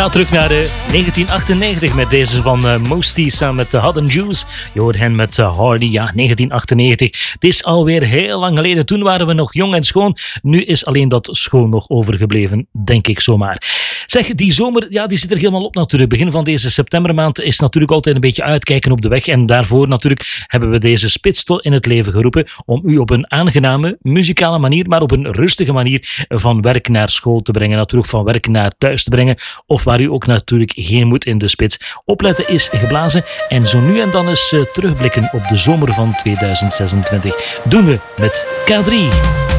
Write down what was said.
Ga terug naar 1998 met deze van Mosty samen met Hot and Juice. Je hoort hen met Hardy, ja, 1998. Het is alweer heel lang geleden. Toen waren we nog jong en schoon. Nu is alleen dat schoon nog overgebleven, denk ik zomaar. Zeg, die zomer, ja, die zit er helemaal op natuurlijk. Begin van deze septembermaand is natuurlijk altijd een beetje uitkijken op de weg. En daarvoor natuurlijk hebben we deze spits in het leven geroepen om u op een aangename, muzikale manier, maar op een rustige manier van werk naar school te brengen. Natuurlijk van werk naar thuis te brengen. Of waar u ook natuurlijk geen moed in de spits. Opletten is geblazen. En zo nu en dan eens terugblikken op de zomer van 2026. Doen we met K3.